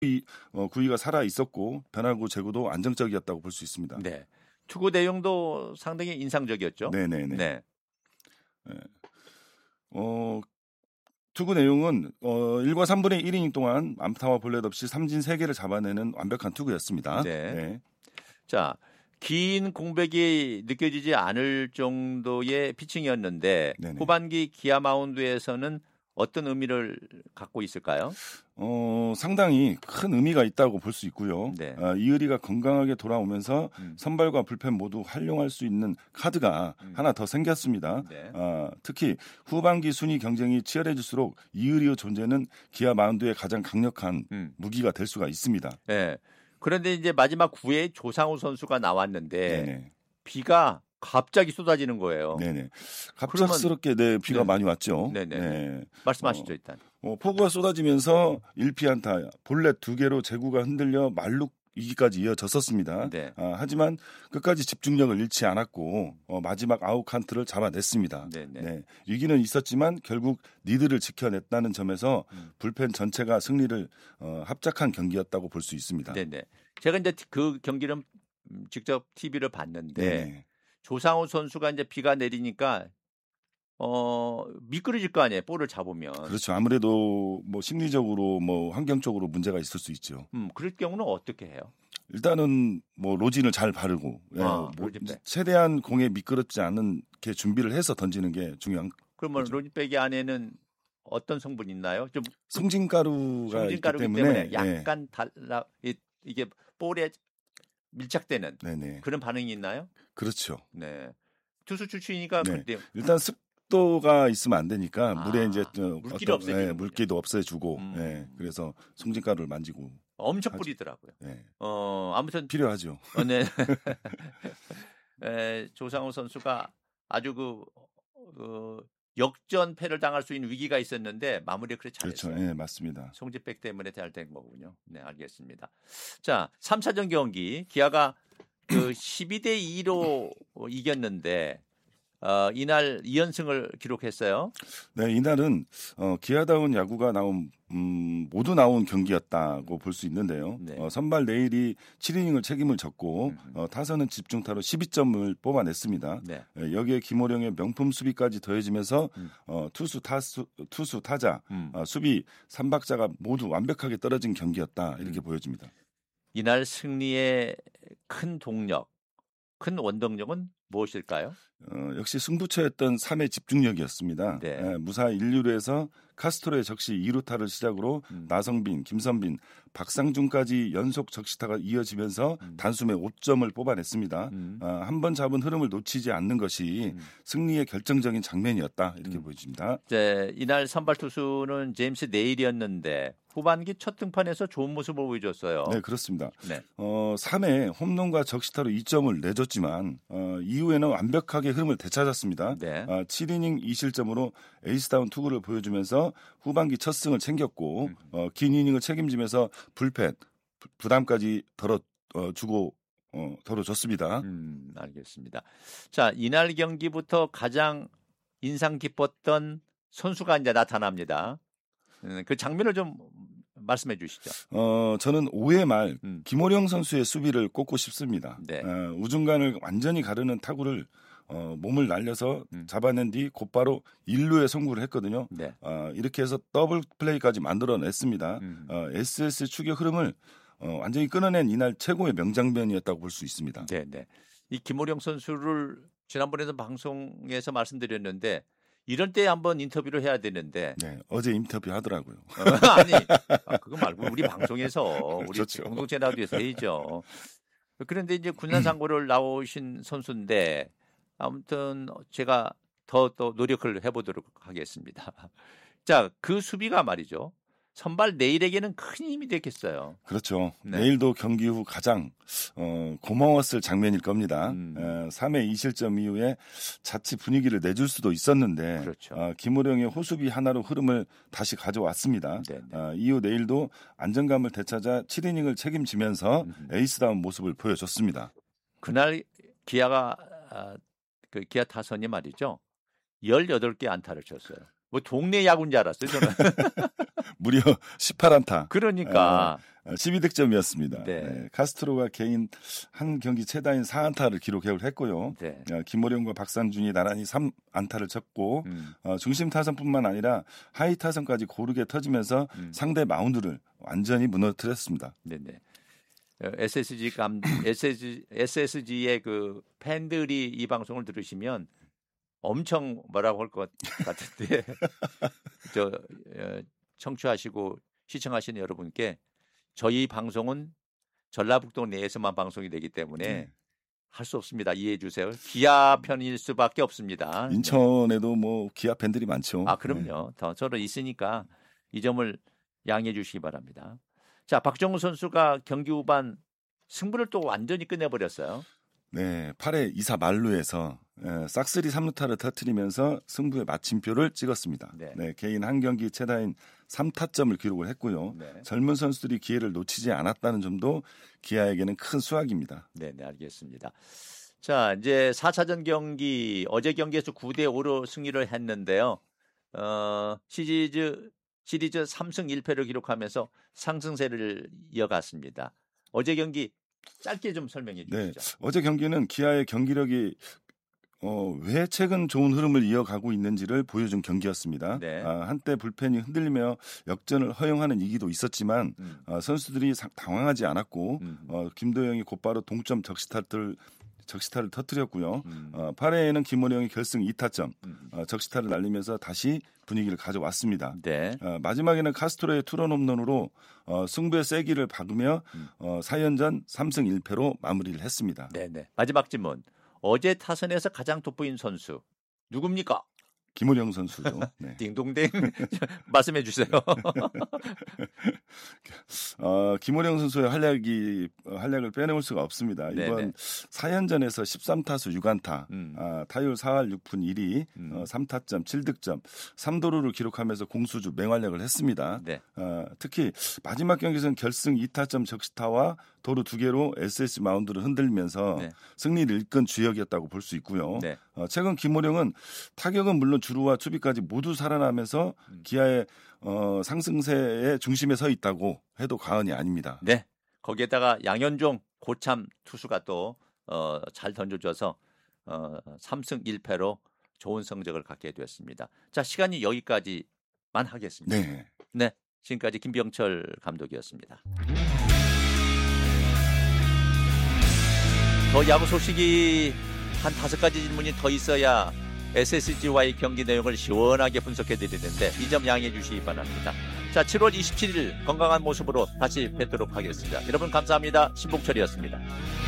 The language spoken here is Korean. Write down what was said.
구위가 살아 있었고 변화구 제구도 안정적이었다고 볼 수 있습니다. 네. 투구 내용도 상당히 인상적이었죠. 네네네. 네. 네. 투구 내용은 1과 3분의 1이닝 동안 안타와 볼넷 없이 삼진 3개를 잡아내는 완벽한 투구였습니다. 네. 네. 자, 긴 공백이 느껴지지 않을 정도의 피칭이었는데 네네. 후반기 기아 마운드에서는 어떤 의미를 갖고 있을까요? 상당히 큰 의미가 있다고 볼 수 있고요. 네. 이의리가 건강하게 돌아오면서 선발과 불펜 모두 활용할 수 있는 카드가 하나 더 생겼습니다. 네. 특히 후반기 순위 경쟁이 치열해질수록 이의리의 존재는 기아 마운드의 가장 강력한 무기가 될 수가 있습니다. 네. 그런데 이제 마지막 9회에 조상우 선수가 나왔는데 네네. 비가 갑자기 쏟아지는 거예요. 네네. 갑작스럽게 비가 네. 많이 왔죠. 네네. 네. 말씀하시죠 일단. 폭우가 쏟아지면서 1피안타, 볼넷 2개로 제구가 흔들려 말룩 위기까지 이어졌었습니다. 네. 하지만 끝까지 집중력을 잃지 않았고 마지막 아웃 카운트를 잡아냈습니다. 네네. 네. 위기는 있었지만 결국 리드를 지켜냈다는 점에서 불펜 전체가 승리를 합작한 경기였다고 볼 수 있습니다. 네네. 제가 이제 그 경기를 직접 TV를 봤는데 네네. 조상우 선수가 이제 비가 내리니까 미끄러질 거 아니에요. 볼을 잡으면. 그렇죠. 아무래도 뭐 심리적으로 뭐 환경적으로 문제가 있을 수 있죠. 그럴 경우는 어떻게 해요? 일단은 뭐 로진을 잘 바르고 최대한 공에 미끄럽지 않게 준비를 해서 던지는 게 중요한. 그러면 거죠. 로진백이 안에는 어떤 성분이 있나요? 좀 송진가루가 있기 때문에 약간 달라 이게 볼에 밀착되는 네네. 그런 반응이 있나요? 그렇죠. 네. 투수 출신이니까 네. 일단 습도가 있으면 안 되니까 물에 이제 물기를 없애주는 물기도 없애주고 그래서 송진가루를 만지고 엄청 뿌리더라고요. 네. 아무튼 필요하죠. 네. 조상우 선수가 아주 그 역전패를 당할 수 있는 위기가 있었는데 마무리를 그렇게 잘했어요. 그렇죠. 네, 맞습니다. 송진백 때문에 잘 된 거군요. 네, 알겠습니다. 자, 3차전 경기 기아가 12대 2로 이겼는데 이날 2연승을 기록했어요. 네, 이날은 기아다운 야구가 모두 나온 경기였다고 볼 수 있는데요. 네. 선발 내일이 7이닝을 책임을 졌고 타선은 집중타로 12점을 뽑아냈습니다. 네. 여기에 김호령의 명품 수비까지 더해지면서 투수 타자 수비 3박자가 모두 완벽하게 떨어진 경기였다 이렇게 보여집니다. 이날 승리의 큰 동력, 큰 원동력은 무엇일까요? 역시 승부처였던 3회 집중력이었습니다. 네. 무사 1루에서 카스트로의 적시 2루타를 시작으로 나성빈, 김선빈, 박상준까지 연속 적시타가 이어지면서 단숨에 5점을 뽑아냈습니다. 한 번 잡은 흐름을 놓치지 않는 것이 승리의 결정적인 장면이었다 이렇게 보여집니다. 네, 이날 선발 투수는 제임스 네일이었는데 후반기 첫 등판에서 좋은 모습을 보여줬어요. 네, 그렇습니다. 네. 3회 홈런과 적시타로 2점을 내줬지만 이후에는 완벽하게 흐름을 되찾았습니다. 네. 7이닝 2실점으로 에이스다운 투구를 보여주면서 후반기 첫 승을 챙겼고 긴 이닝을 책임지면서 불펜 부담까지 덜어줬습니다. 알겠습니다. 자, 이날 경기부터 가장 인상 깊었던 선수가 이제 나타납니다. 그 장면을 좀 말씀해 주시죠. 저는 5회 말 김호령 선수의 수비를 꼽고 싶습니다. 네. 우중간을 완전히 가르는 타구를 몸을 날려서 잡아낸 뒤 곧바로 1루에 송구를 했거든요. 네. 이렇게 해서 더블 플레이까지 만들어냈습니다. SS 추격 흐름을 완전히 끊어낸 이날 최고의 명장면이었다고 볼 수 있습니다. 네, 네. 이 김호령 선수를 지난번에도 방송에서 말씀드렸는데 이럴 때 한번 인터뷰를 해야 되는데. 네, 어제 인터뷰 하더라고요. 아니, 그거 말고 우리 방송에서 우리 그렇죠. 공동체 라디오에서 해야죠. 그런데 이제 군산 상고를 나오신 선수인데 아무튼 제가 더 노력을 해보도록 하겠습니다. 자, 그 수비가 말이죠. 선발 내일에게는 큰 힘이 됐겠어요. 그렇죠. 네. 내일도 경기 후 가장 고마웠을 장면일 겁니다. 3회 2실점 이후에 자칫 분위기를 내줄 수도 있었는데 그렇죠. 김호령의 호수비 하나로 흐름을 다시 가져왔습니다. 이후 내일도 안정감을 되찾아 7이닝을 책임지면서 에이스다운 모습을 보여줬습니다. 그날 기아가 기아 타선이 말이죠. 18개 안타를 쳤어요. 뭐 동네 야구인 줄 알았어요, 저는. 무려 18안타. 그러니까 12득점이었습니다. 네. 네, 카스트로가 개인 한 경기 최다인 4안타를 기록을 했고요. 네. 김호령과 박상준이 나란히 3안타를 쳤고 중심 타선뿐만 아니라 하이 타선까지 고르게 터지면서 상대 마운드를 완전히 무너뜨렸습니다. 네네. SSG의 그 팬들이 이 방송을 들으시면 엄청 뭐라고 할 것 같은데 청취하시고 시청하시는 여러분께 저희 방송은 전라북도 내에서만 방송이 되기 때문에 할 수 없습니다. 이해해 주세요. 기아 편일 수밖에 없습니다. 인천에도 뭐 기아 팬들이 많죠. 아, 그럼요. 더 저도 있으니까 이 점을 양해해 주시기 바랍니다. 자, 박정우 선수가 경기 후반 승부를 또 완전히 끝내버렸어요. 네, 8회 2사 만루에서 싹쓸이 3루타를 터뜨리면서 승부의 마침표를 찍었습니다. 네, 개인 한 경기 최다인 3타점을 기록을 했고요. 네. 젊은 선수들이 기회를 놓치지 않았다는 점도 기아에게는 큰 수확입니다. 네, 알겠습니다. 자, 이제 4차전 경기 어제 경기에서 9대5로 승리를 했는데요. 시리즈 3승 1패를 기록하면서 상승세를 이어갔습니다. 어제 경기 짧게 좀 설명해 주시죠. 네, 어제 경기는 기아의 경기력이 왜 최근 좋은 흐름을 이어가고 있는지를 보여준 경기였습니다. 네. 한때 불펜이 흔들리며 역전을 허용하는 이기도 있었지만 선수들이 당황하지 않았고 김도영이 곧바로 동점 적시타를 터뜨렸고요. 8회에는 김호령이 결승 2타점 적시타를 날리면서 다시 분위기를 가져왔습니다. 네. 마지막에는 카스트로의 투런 홈런으로 승부의 세기를 박으며 4연전 3승 1패로 마무리를 했습니다. 네네. 마지막 질문. 어제 타선에서 가장 돋보인 선수 누굽니까? 김호령 선수죠. 네. 딩동댕 말씀해 주세요. 김호령 선수의 활약을 빼놓을 수가 없습니다. 네네. 이번 4연전에서 13타수 6안타, 타율 4할 6푼 1리, 3타점 7득점, 3도루를 기록하면서 공수주 맹활약을 했습니다. 네. 특히 마지막 경기에서는 결승 2타점 적시타와 도루 2개로 SS 마운드를 흔들면서 네. 승리를 이끈 주역이었다고 볼 수 있고요. 네. 최근 김호령은 타격은 물론 주루와 수비까지 모두 살아나면서 기아의 상승세의 중심에 서 있다고 해도 과언이 아닙니다. 네, 거기에다가 양현종 고참 투수가 또 잘 던져줘서 3승 1패로 좋은 성적을 갖게 되었습니다. 자, 시간이 여기까지만 하겠습니다. 네, 네, 지금까지 김병철 감독이었습니다. 더 야구 소식이 한 5가지 질문이 더 있어야 SSG와의 경기 내용을 시원하게 분석해 드리는데 이 점 양해해 주시기 바랍니다. 자, 7월 27일 건강한 모습으로 다시 뵙도록 하겠습니다. 여러분 감사합니다. 신복철이었습니다.